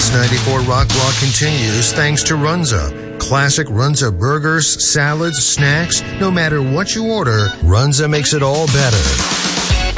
Kiss 94 Rock Block continues thanks to Runza. Classic Runza burgers, salads, snacks, no matter what you order, Runza makes it all better.